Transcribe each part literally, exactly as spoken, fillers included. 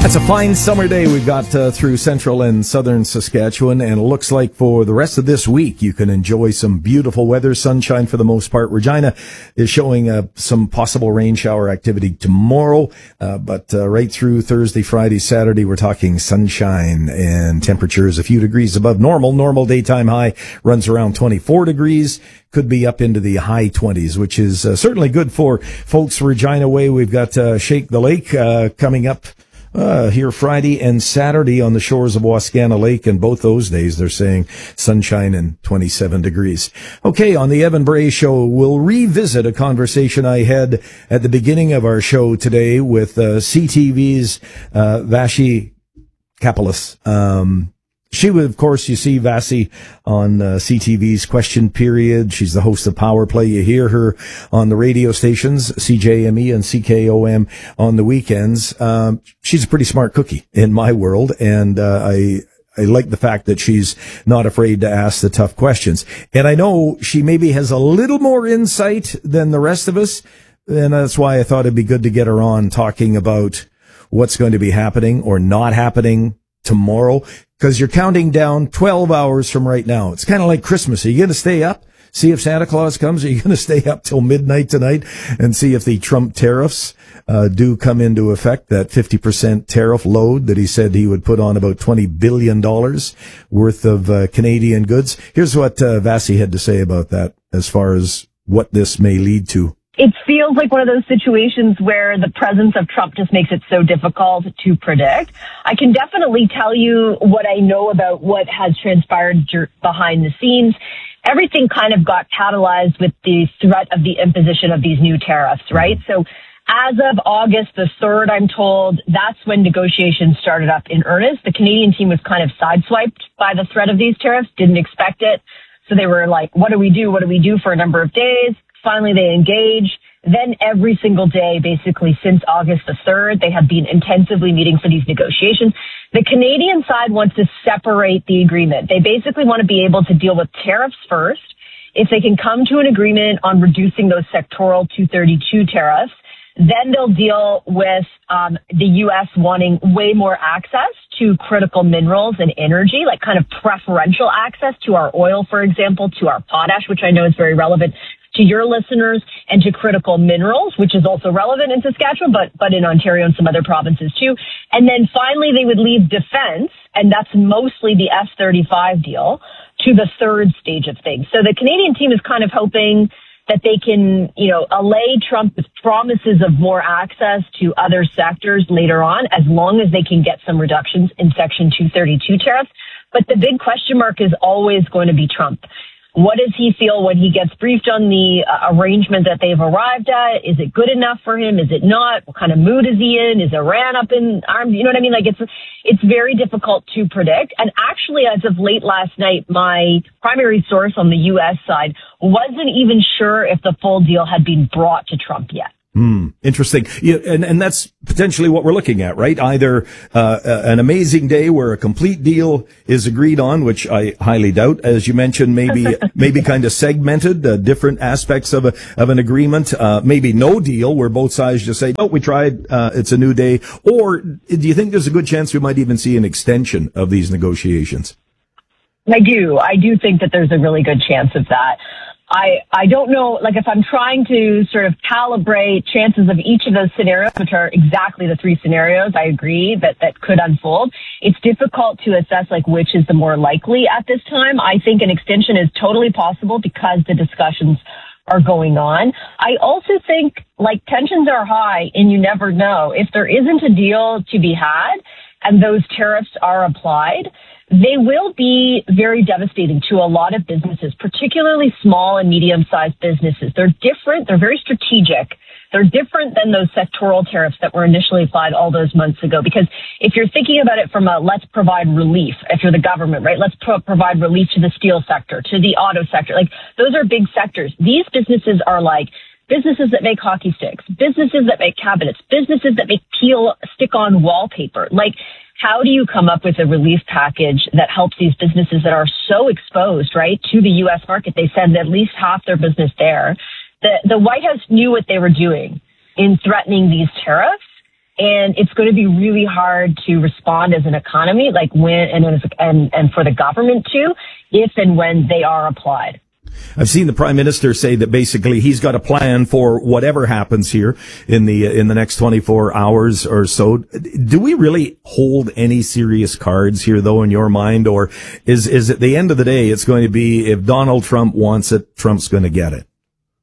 It's a fine summer day we've got uh, through central and southern Saskatchewan, and it looks like for the rest of this week you can enjoy some beautiful weather, sunshine for the most part. Regina is showing uh, some possible rain shower activity tomorrow, uh, but uh, right through Thursday, Friday, Saturday we're talking sunshine and temperatures a few degrees above normal. Normal daytime high runs around twenty-four degrees. Could be up into the high twenties, which is uh, certainly good for folks Regina way. We've got uh, Shake the Lake uh, coming up Uh, here Friday and Saturday on the shores of Wascana Lake, and both those days they're saying sunshine and twenty-seven degrees. Okay, on the Evan Bray Show, we'll revisit a conversation I had at the beginning of our show today with uh, C T V's uh, Vassy Kapelos. Um, She would, of course, you see Vassy on uh, C T V's Question Period. She's the host of Power Play. You hear her on the radio stations, C J M E and C K O M on the weekends. Um, she's a pretty smart cookie in my world, and uh, I I like the fact that she's not afraid to ask the tough questions. And I know she maybe has a little more insight than the rest of us, and that's why I thought it'd be good to get her on talking about what's going to be happening or not happening tomorrow. Because you're counting down twelve hours from right now. It's kind of like Christmas. Are you going to stay up, see if Santa Claus comes? Are you going to stay up till midnight tonight and see if the Trump tariffs uh, do come into effect, that fifty percent tariff load that he said he would put on about twenty billion dollars worth of uh, Canadian goods? Here's what uh, Vassy had to say about that as far as what this may lead to. It feels like one of those situations where the presence of Trump just makes it so difficult to predict. I can definitely tell you what I know about what has transpired behind the scenes. Everything kind of got catalyzed with the threat of the imposition of these new tariffs, right? So as of August the third, I'm told, that's when negotiations started up in earnest. The Canadian team was kind of sideswiped by the threat of these tariffs, didn't expect it. So they were like, what do we do? What do we do for a number of days? Finally, they engage. Then every single day, basically since August the third, they have been intensively meeting for these negotiations. The Canadian side wants to separate the agreement. They basically want to be able to deal with tariffs first. If they can come to an agreement on reducing those sectoral two thirty-two tariffs, then they'll deal with um, the U S wanting way more access to critical minerals and energy, like kind of preferential access to our oil, for example, to our potash, which I know is very relevant to your listeners, and to critical minerals, which is also relevant in Saskatchewan, but, but in Ontario and some other provinces too. And then finally, they would leave defense, and that's mostly the F thirty-five deal, to the third stage of things. So the Canadian team is kind of hoping that they can, you know, allay Trump with promises of more access to other sectors later on, as long as they can get some reductions in Section two thirty-two tariffs. But the big question mark is always going to be Trump. What does he feel when he gets briefed on the uh, arrangement that they've arrived at? Is it good enough for him? Is it not? What kind of mood is he in? Is Iran up in arms? You know what I mean? Like, it's it's very difficult to predict. And actually, as of late last night, my primary source on the U S side wasn't even sure if the full deal had been brought to Trump yet. Hmm. Interesting. Yeah, and, and that's potentially what we're looking at, right? Either uh, an amazing day where a complete deal is agreed on, which I highly doubt, as you mentioned, maybe maybe kind of segmented, uh, different aspects of a of an agreement. Uh, maybe no deal where both sides just say, "Oh, we tried. Uh, it's a new day." Or do you think there's a good chance we might even see an extension of these negotiations? I do. I do think that there's a really good chance of that. I, I don't know, like if I'm trying to sort of calibrate chances of each of those scenarios, which are exactly the three scenarios, I agree that that could unfold. It's difficult to assess like which is the more likely at this time. I think an extension is totally possible because the discussions are going on. I also think like tensions are high and you never know. If there isn't a deal to be had and those tariffs are applied, they will be very devastating to a lot of businesses, particularly small and medium-sized businesses. They're different. They're very strategic. They're different than those sectoral tariffs that were initially applied all those months ago. Because if you're thinking about it from a let's provide relief, if you're the government, right, let's pro- provide relief to the steel sector, to the auto sector. Like those are big sectors. These businesses are like businesses that make hockey sticks, businesses that make cabinets, businesses that make peel stick-on wallpaper. Like, how do you come up with a relief package that helps these businesses that are so exposed, right, to the U S market? They send at least half their business there. The, the White House knew what they were doing in threatening these tariffs. And it's going to be really hard to respond as an economy, like when, and, and, and for the government to, if and when they are applied. I've seen the Prime Minister say that basically he's got a plan for whatever happens here in the in the next twenty-four hours or so. Do we really hold any serious cards here, though, in your mind? Or is, is at the end of the day, it's going to be if Donald Trump wants it, Trump's going to get it?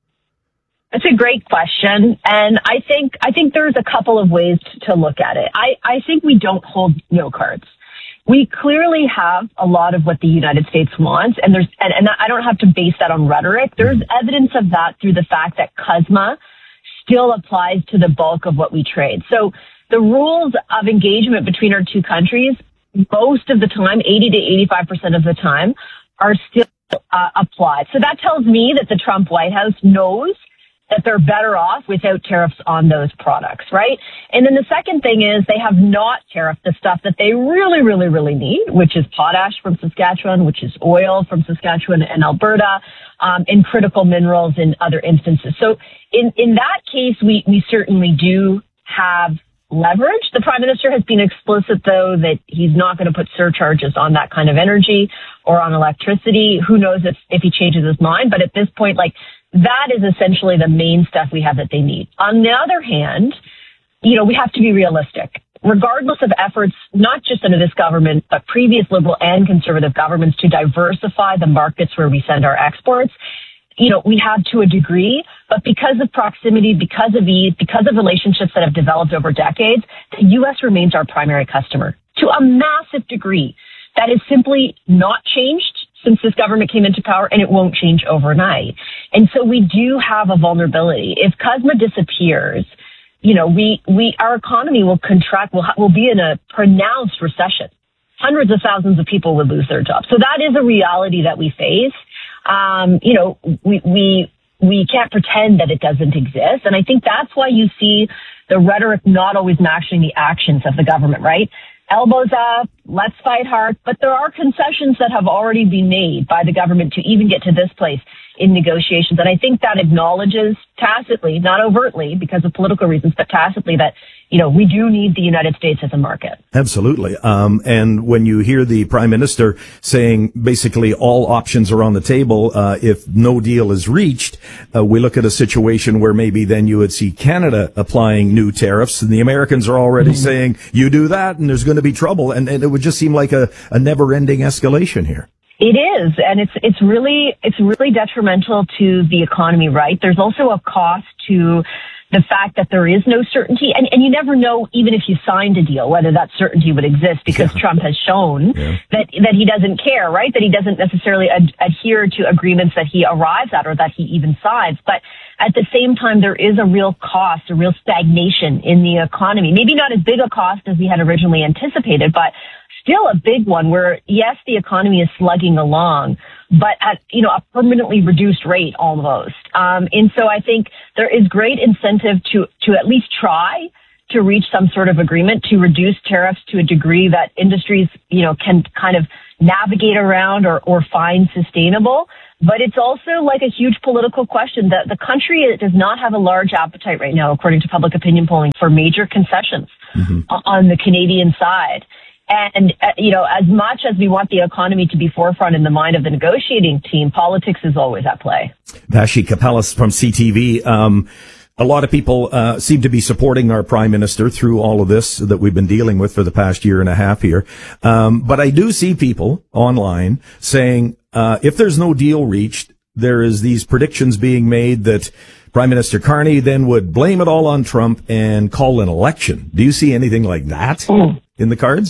That's a great question. And I think, I think there's a couple of ways to look at it. I, I think we don't hold no cards. We clearly have a lot of what the United States wants, and there's, and, and I don't have to base that on rhetoric. There's evidence of that through the fact that C U S M A still applies to the bulk of what we trade. So the rules of engagement between our two countries, most of the time, eighty to eighty-five percent of the time, are still uh, applied. So that tells me that the Trump White House knows that they're better off without tariffs on those products, right? And then the second thing is they have not tariffed the stuff that they really, really, really need, which is potash from Saskatchewan, which is oil from Saskatchewan and Alberta, um, and critical minerals in other instances. So in, in that case, we, we certainly do have leverage. The Prime Minister has been explicit, though, that he's not going to put surcharges on that kind of energy or on electricity. Who knows if, if he changes his mind? But at this point, like, that is essentially the main stuff we have that they need. On the other hand, you know, we have to be realistic. Regardless of efforts, not just under this government, but previous Liberal and Conservative governments to diversify the markets where we send our exports, you know, we have to a degree, but because of proximity, because of ease, because of relationships that have developed over decades, the U S remains our primary customer to a massive degree. That is simply not changed since this government came into power, and it won't change overnight. And so we do have a vulnerability. If C U S M A disappears, you know, we, we, our economy will contract, will, will be in a pronounced recession. Hundreds of thousands of people would lose their jobs. So that is a reality that we face. Um, you know, we, we, we can't pretend that it doesn't exist. And I think that's why you see the rhetoric not always matching the actions of the government, right? Elbows up, let's fight hard. But there are concessions that have already been made by the government to even get to this place in negotiations. And I think that acknowledges tacitly, not overtly because of political reasons, but tacitly that, you know, we do need the United States as a market. Absolutely. Um, and when you hear the Prime Minister saying basically all options are on the table, uh, if no deal is reached, uh, we look at a situation where maybe then you would see Canada applying new tariffs, and the Americans are already mm-hmm. saying, you do that and there's going to be trouble. And, and it would just seem like a, a never-ending escalation here. It is, and it's it's really it's really detrimental to the economy, right? There's also a cost to the fact that there is no certainty, and, and you never know, even if you signed a deal, whether that certainty would exist, because yeah. Trump has shown yeah. that that he doesn't care, right? That he doesn't necessarily ad- adhere to agreements that he arrives at or that he even signs. But at the same time, there is a real cost, a real stagnation in the economy. Maybe not as big a cost as we had originally anticipated, but still a big one where, yes, the economy is slugging along, but at, you know, a permanently reduced rate almost. Um, and so I think there is great incentive to, to at least try to reach some sort of agreement to reduce tariffs to a degree that industries, you know, can kind of navigate around or, or find sustainable. But it's also like a huge political question that the country does not have a large appetite right now, according to public opinion polling, for major concessions mm-hmm. on the Canadian side. And, uh, you know, as much as we want the economy to be forefront in the mind of the negotiating team, politics is always at play. Vassy Kapelas from C T V. Um, a lot of people uh, seem to be supporting our Prime Minister through all of this that we've been dealing with for the past year and a half here. Um, but I do see people online saying uh, if there's no deal reached, there is these predictions being made that Prime Minister Carney then would blame it all on Trump and call an election. Do you see anything like that mm. in the cards?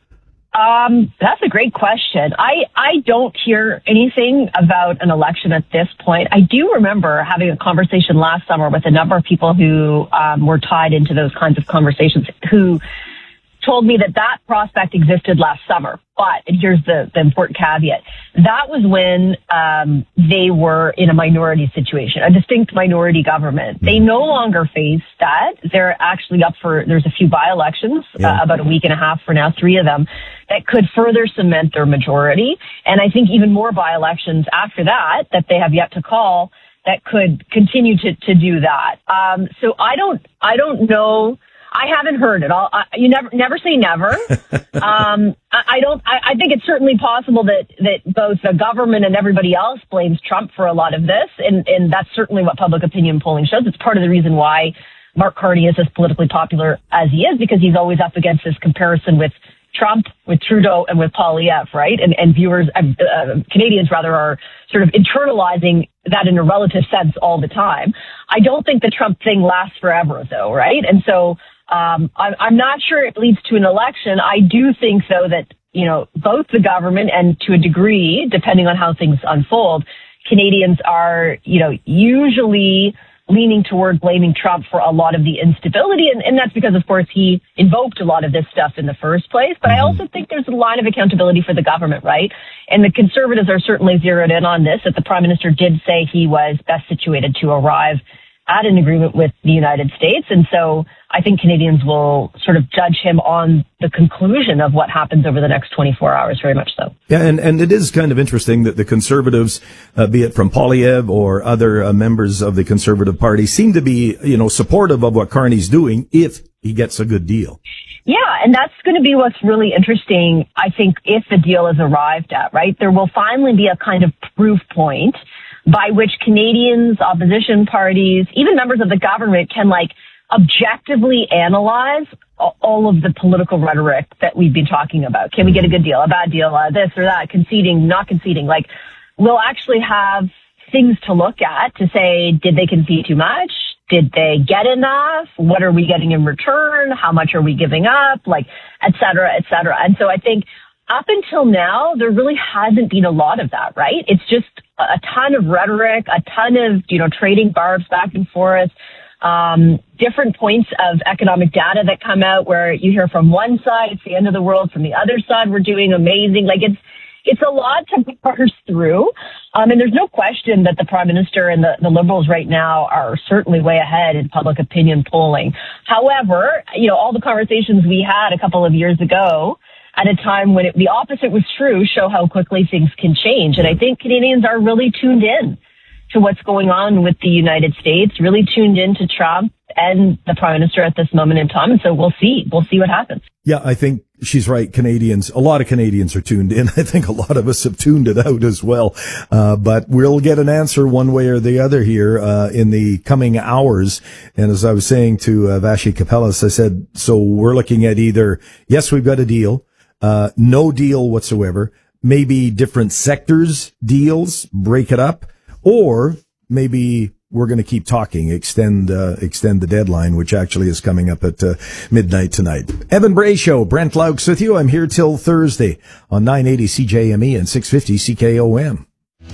Um, that's a great question. I, I don't hear anything about an election at this point. I do remember having a conversation last summer with a number of people who um, were tied into those kinds of conversations who told me that that prospect existed last summer. But, and here's the, the important caveat, that was when um, they were in a minority situation, a distinct minority government. They no longer face that. They're actually up for, there's a few by-elections, yeah. uh, about a week and a half for now, three of them, that could further cement their majority. And I think even more by-elections after that, that they have yet to call, that could continue to, to do that. Um, so I don't, I don't know. I haven't heard it. I'll, I, you never, never say never. um, I, I don't. I, I think it's certainly possible that that both the government and everybody else blames Trump for a lot of this, and and that's certainly what public opinion polling shows. It's part of the reason why Mark Carney is as politically popular as he is, because he's always up against this comparison with Trump, with Trudeau, and with Poilievre, right? And and viewers, uh, uh, Canadians rather, are sort of internalizing that in a relative sense all the time. I don't think the Trump thing lasts forever, though, right? And so um, I'm, I'm not sure it leads to an election. I do think, though, that, you know, both the government and to a degree, depending on how things unfold, Canadians are, you know, usually leaning toward blaming Trump for a lot of the instability. And, and that's because, of course, he invoked a lot of this stuff in the first place. But I also think there's a line of accountability for the government, right? And the Conservatives are certainly zeroed in on this, that the Prime Minister did say he was best situated to arrive at an agreement with the United States. And so I think Canadians will sort of judge him on the conclusion of what happens over the next twenty-four hours, very much so. Yeah, and, and it is kind of interesting that the Conservatives, uh, be it from Poilievre or other uh, members of the Conservative Party, seem to be, you know, supportive of what Carney's doing if he gets a good deal. Yeah, and that's going to be what's really interesting, I think, if the deal is arrived at, right? There will finally be a kind of proof point by which Canadians, opposition parties, even members of the government can, like, objectively analyze all of the political rhetoric that we've been talking about. Can we get a good deal, a bad deal, uh, this or that, conceding, not conceding? Like, we'll actually have things to look at to say, did they concede too much? Did they get enough? What are we getting in return? How much are we giving up? Like, et cetera, et cetera. And so I think up until now, there really hasn't been a lot of that, right? It's just a ton of rhetoric, a ton of, you know, trading barbs back and forth, um, different points of economic data that come out where you hear from one side, it's the end of the world. From the other side, we're doing amazing. Like, it's, it's a lot to parse through. Um, and there's no question that the Prime Minister and the, the Liberals right now are certainly way ahead in public opinion polling. However, you know, all the conversations we had a couple of years ago at a time when it, the opposite was true show how quickly things can change. And I think Canadians are really tuned in to what's going on with the United States, really tuned in to Trump and the Prime Minister at this moment in time. And so we'll see. We'll see what happens. Yeah, I think she's right. Canadians, a lot of Canadians are tuned in. I think a lot of us have tuned it out as well. Uh, but we'll get an answer one way or the other here, uh, in the coming hours. And as I was saying to uh, Vassy Kapelas, I said, so we're looking at either, yes, we've got a deal, uh, no deal whatsoever, maybe different sectors deals, break it up, or maybe we're going to keep talking, extend uh, extend the deadline, which actually is coming up at uh, midnight tonight. Evan Bray Show, Brent Laux with you. I'm here till Thursday on nine eighty C J M E and six fifty C K O M.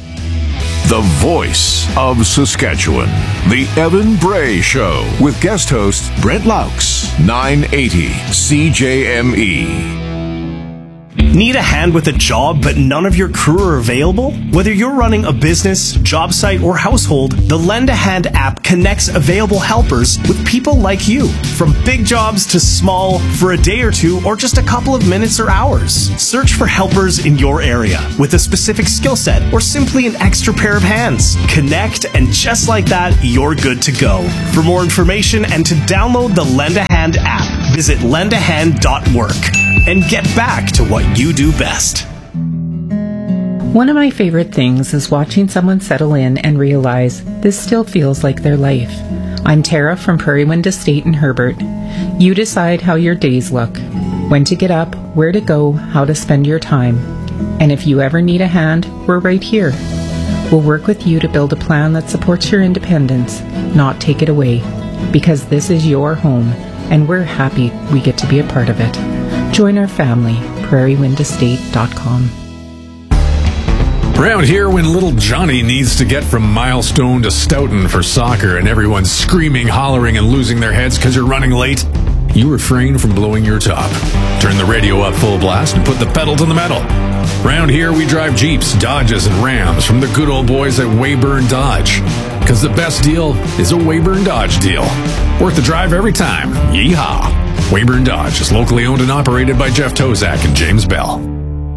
The voice of Saskatchewan, The Evan Bray Show, with guest host Brent Laux, nine eighty C J M E. Need a hand with a job, but none of your crew are available? Whether you're running a business, job site, or household, the Lend a Hand app connects available helpers with people like you. From big jobs to small, for a day or two, or just a couple of minutes or hours. Search for helpers in your area with a specific skill set or simply an extra pair of hands. Connect, and just like that, you're good to go. For more information and to download the Lend a Hand app, visit lend a hand dot work. And get back to what you do best. One of my favorite things is watching someone settle in and realize this still feels like their life. I'm Tara from Prairie Wind Estate in Herbert. You decide how your days look, when to get up, where to go, how to spend your time. And if you ever need a hand, we're right here. We'll work with you to build a plan that supports your independence, not take it away. Because this is your home, and we're happy we get to be a part of it. Join our family, prairie wind estate dot com. Around here, when little Johnny needs to get from Milestone to Stoughton for soccer and everyone's screaming, hollering, and losing their heads because you're running late, you refrain from blowing your top. Turn the radio up full blast and put the pedal to the metal. Around here, we drive Jeeps, Dodges, and Rams from the good old boys at Weyburn Dodge. Because the best deal is a Weyburn Dodge deal. Worth the drive every time. Yeehaw! Weyburn Dodge is locally owned and operated by Jeff Tozak and James Bell.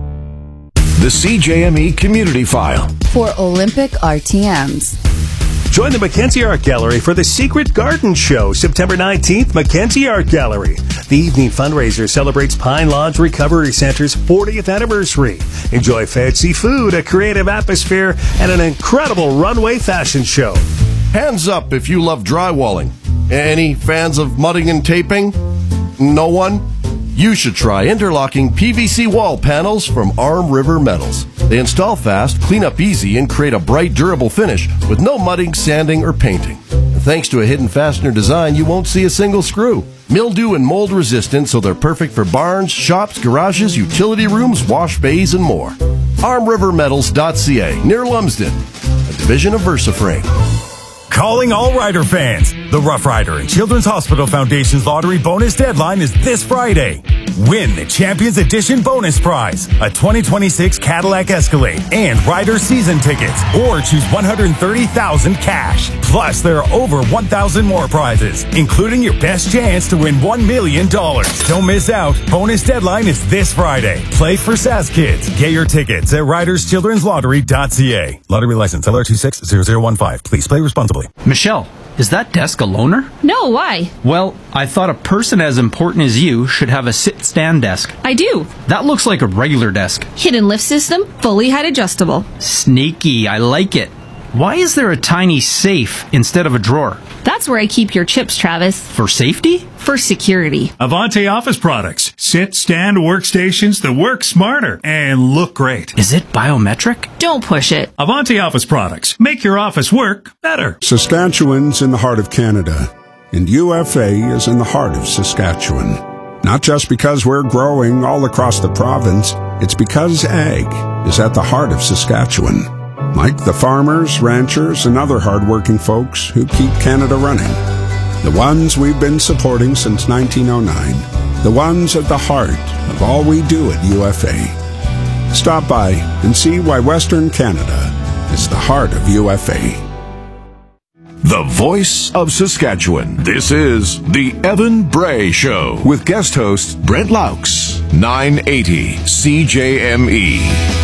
The C J M E Community File. For Olympic R T Ms. Join the Mackenzie Art Gallery for the Secret Garden Show, September nineteenth, Mackenzie Art Gallery. The evening fundraiser celebrates Pine Lodge Recovery Center's fortieth anniversary. Enjoy fancy food, a creative atmosphere, and an incredible runway fashion show. Hands up if you love drywalling. Any fans of mudding and taping? No one? You should try interlocking P V C wall panels from Arm River Metals. They install fast, clean up easy, and create a bright, durable finish with no mudding, sanding, or painting. And thanks to a hidden fastener design, you won't see a single screw. Mildew and mold resistant, so they're perfect for barns, shops, garages, utility rooms, wash bays, and more. arm river metals dot c a, near Lumsden, a division of VersaFrame. Calling all Rider fans. The Rough Rider and Children's Hospital Foundation's lottery bonus deadline is this Friday. Win the Champions Edition bonus prize, a twenty twenty-six Cadillac Escalade and Rider season tickets, or choose one hundred thirty thousand dollars cash. Plus, there are over one thousand more prizes, including your best chance to win one million dollars. Don't miss out. Bonus deadline is this Friday. Play for S A S Kids. Get your tickets at riders children's lottery dot c a. Lottery license L R two six zero zero one five. Please play responsibly. Michelle, is that desk a loaner? No, why? Well, I thought a person as important as you should have a sit-stand desk. I do. That looks like a regular desk. Hidden lift system, fully height adjustable. Sneaky, I like it. Why is there a tiny safe instead of a drawer? That's where I keep your chips, Travis. For safety? For security. Avante Office Products. Sit, stand workstations that work smarter and look great. Is it biometric? Don't push it. Avante Office Products. Make your office work better. Saskatchewan's in the heart of Canada, and U F A is in the heart of Saskatchewan. Not just because we're growing all across the province, it's because ag is at the heart of Saskatchewan. Like the farmers, ranchers, and other hardworking folks who keep Canada running. The ones we've been supporting since nineteen oh nine. The ones at the heart of all we do at U F A. Stop by and see why Western Canada is the heart of U F A. The voice of Saskatchewan. This is The Evan Bray Show with guest host Brent Laux, nine eighty C J M E.